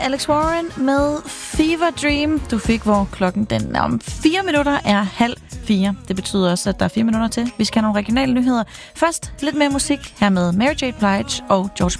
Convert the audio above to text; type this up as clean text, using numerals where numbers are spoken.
Alex Warren med Fever Dream. Du fik, hvor klokken den om 4 minutter er 3:30. Det betyder også, at der er 4 minutter til. Vi skal have nogle regionale nyheder. Først lidt mere musik her med Mary J. Blige og George